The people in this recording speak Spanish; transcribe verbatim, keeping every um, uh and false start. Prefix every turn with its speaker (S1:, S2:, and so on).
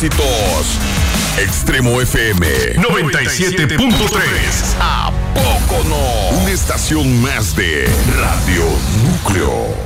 S1: éxitos. Extremo F M
S2: noventa y siete punto tres.
S1: ¿A poco no? Una estación más de Radio Núcleo.